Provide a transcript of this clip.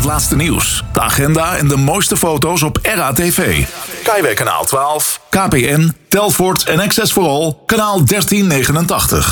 het laatste nieuws, de agenda en de mooiste foto's op RATV. Kaiweg kanaal 12, KPN, Telfort en Access for All, kanaal 1389.